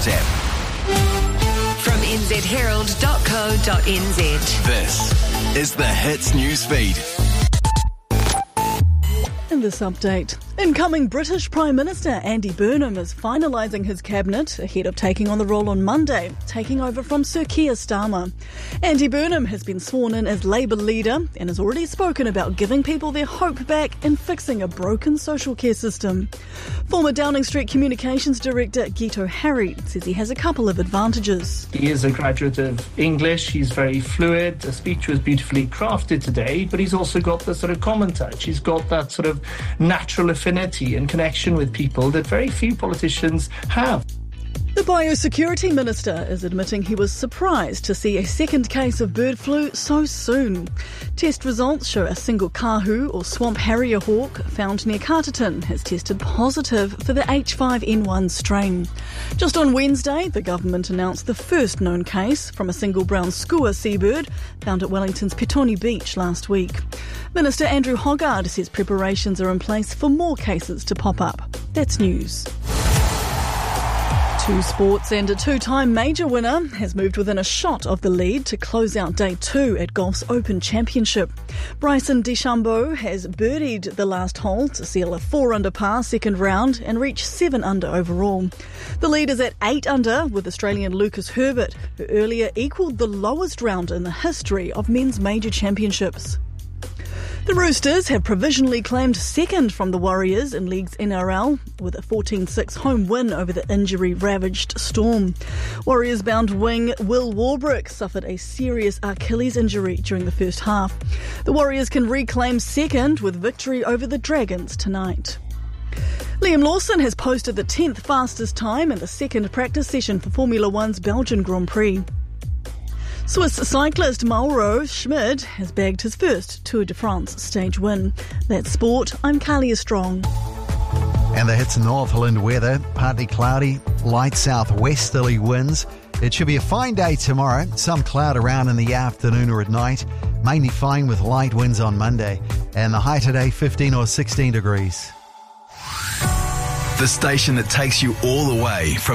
app. From nzherald.co.nz. This is the Hits News Feed. In this update, incoming British Prime Minister Andy Burnham is finalising his cabinet ahead of taking on the role on Monday, taking over from Sir Keir Starmer. Andy Burnham has been sworn in as Labour leader and has already spoken about giving people their hope back and fixing a broken social care system. Former Downing Street Communications Director Gito Harry says he has a couple of advantages. He is a graduate of English, he's very fluid, the speech was beautifully crafted today, but he's also got the sort of common touch. He's got that sort of natural affinity and connection with people that very few politicians have. The Biosecurity Minister is admitting he was surprised to see a second case of bird flu so soon. Test results show a single kahu or swamp harrier hawk found near Carterton has tested positive for the H5N1 strain. Just on Wednesday, the government announced the first known case from a single brown skua seabird found at Wellington's Petone Beach last week. Minister Andrew Hoggard says preparations are in place for more cases to pop up. That's news. Two sports and a two-time major winner has moved within a shot of the lead to close out day 2 at golf's Open Championship. Bryson DeChambeau has birdied the last hole to seal a 4-under par second round and reach 7 under overall. The lead is at 8 under with Australian Lucas Herbert, who earlier equalled the lowest round in the history of men's major championships. The Roosters have provisionally claimed second from the Warriors in League's NRL with a 14-6 home win over the injury-ravaged Storm. Warriors-bound wing Will Warbrick suffered a serious Achilles injury during the first half. The Warriors can reclaim second with victory over the Dragons tonight. Liam Lawson has posted the 10th fastest time in the second practice session for Formula One's Belgian Grand Prix. Swiss cyclist Mauro Schmid has bagged his first Tour de France stage win. That's sport. I'm Kalia Strong. And the Hits Northland weather, partly cloudy, light southwesterly winds. It should be a fine day tomorrow. Some cloud around in the afternoon or at night. Mainly fine with light winds on Monday. And the high today, 15 or 16 degrees. The station that takes you all the way from